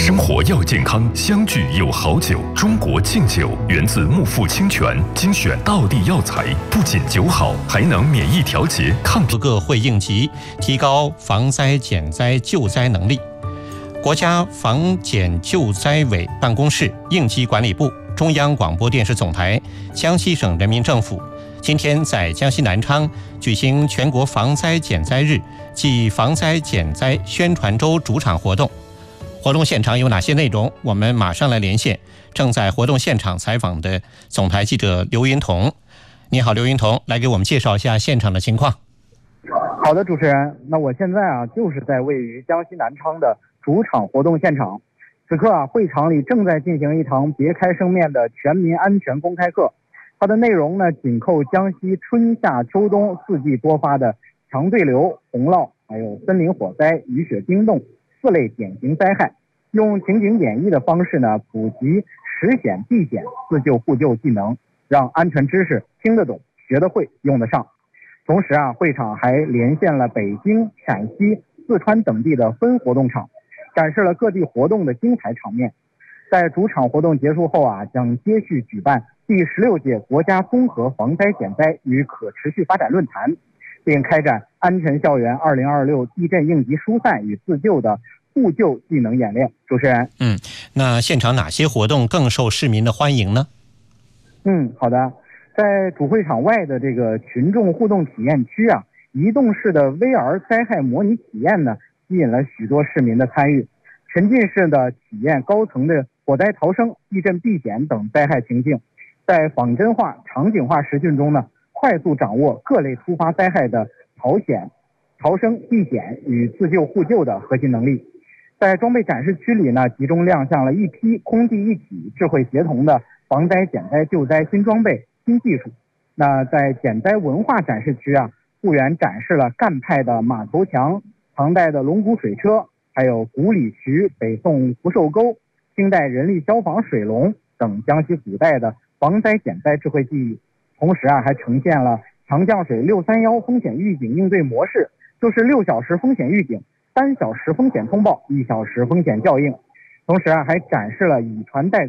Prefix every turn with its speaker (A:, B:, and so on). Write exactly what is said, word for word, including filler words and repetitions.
A: 生活要健康，相聚有好酒。中国敬酒源自木富清泉，精选道地药材，不仅酒好，还能免疫调节、抗
B: 各个会应急，提高防灾减灾救灾能力。国家防减救灾委办公室、应急管理部、中央广播电视总台、江西省人民政府今天在江西南昌举行全国防灾减灾日暨防灾减灾宣传周主场活动。活动现场有哪些内容？我们马上来连线正在活动现场采访的总台记者刘云彤。你好，刘云彤，来给我们介绍一下现场的情况。
C: 好的，主持人，那我现在啊就是在位于江西南昌的主场活动现场。此刻啊，会场里正在进行一堂别开生面的全民安全公开课。它的内容呢，紧扣江西春夏秋冬四季多发的强对流、洪涝，还有森林火灾、雨雪冰冻四类典型灾害，用情景演绎的方式呢，普及实险避险、自救互救技能，让安全知识听得懂、学得会、用得上。同时啊，会场还连线了北京、陕西、四川等地的分活动场，展示了各地活动的精彩场面。在主场活动结束后啊，将接续举办第十六届国家综合防灾减灾与可持续发展论坛，并开展安全校园二零二六地震应急疏散与自救的互救技能演练。主持人，
B: 嗯，那现场哪些活动更受市民的欢迎呢？
C: 嗯，好的，在主会场外的这个群众互动体验区啊，移动式的 V R 灾害模拟体验呢，吸引了许多市民的参与，沉浸式的体验高层的火灾逃生、地震避险等灾害情境，在仿真化、场景化实训中呢，快速掌握各类突发灾害的逃险、逃生、避险与自救互救的核心能力。在装备展示区里呢，集中亮相了一批空地一体、智慧协同的防灾减灾救灾新装备、新技术。那在减灾文化展示区啊，复原展示了赣派的马头墙、唐代的龙骨水车，还有古里渠、北宋福寿沟、清代人力消防水龙等江西古代的防灾减灾智慧技艺。同时啊，还呈现了强降水六三幺风险预警应对模式，就是六小时风险预警、三小时风险通报、一小时风险校应。同时啊，还展示了以传代